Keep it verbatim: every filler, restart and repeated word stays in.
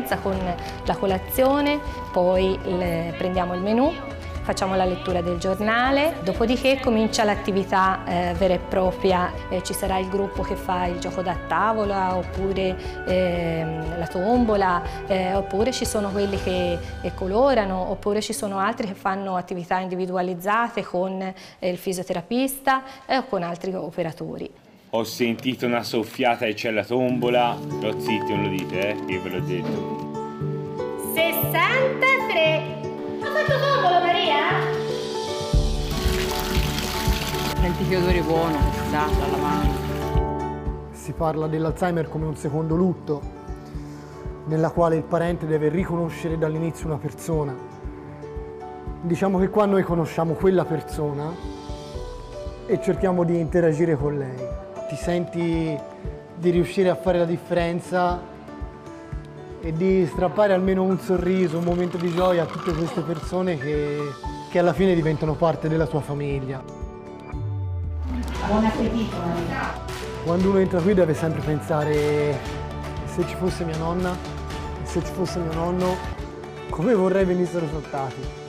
partenza con la colazione, poi il, prendiamo il menù, facciamo la lettura del giornale, dopodiché comincia l'attività eh, vera e propria. Eh, ci sarà il gruppo che fa il gioco da tavola, oppure eh, la tombola, eh, oppure ci sono quelli che eh, colorano, oppure ci sono altri che fanno attività individualizzate con eh, il fisioterapista eh, o con altri operatori. Ho sentito una soffiata e c'è la tombola. Lo zitti, non lo dite, eh? Io ve l'ho detto. sessantatré. Ha fatto tombola, Maria? Senti che odore buono che si dà dalla lavanda. Si parla dell'Alzheimer come un secondo lutto, nella quale il parente deve riconoscere dall'inizio una persona. Diciamo che qua noi conosciamo quella persona e cerchiamo di interagire con lei. Ti senti di riuscire a fare la differenza e di strappare almeno un sorriso, un momento di gioia a tutte queste persone che, che alla fine diventano parte della tua famiglia. Buon appetito, Maria. Quando uno entra qui deve sempre pensare: se ci fosse mia nonna, se ci fosse mio nonno, come vorrei venissero trattati.